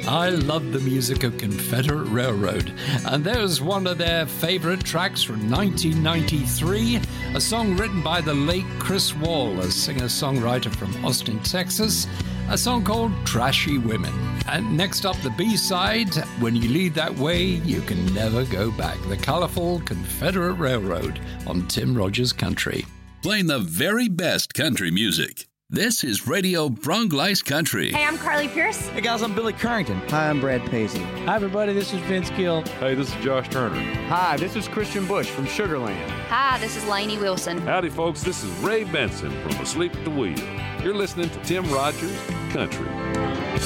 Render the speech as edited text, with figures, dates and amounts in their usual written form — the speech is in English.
I love the music of Confederate Railroad, and there's one of their favorite tracks from 1993, a song written by the late Chris Wall, a singer-songwriter from Austin, Texas, a song called Trashy Women. And next up, the B-side, When You Lead That Way, You Can Never Go Back, the colorful Confederate Railroad on Tim Rogers Country. Playing the very best country music. This is Radio Bronglice Country. Hey, I'm Carly Pierce. Hey guys, I'm Billy Currington. Hi, I'm Brad Paisley. Hi everybody, this is Vince Gill. Hey, this is Josh Turner. Hi, this is Christian Bush from Sugar Land. Hi, this is Lainey Wilson. Howdy folks, this is Ray Benson from Asleep at the Wheel. You're listening to Tim Rogers Country.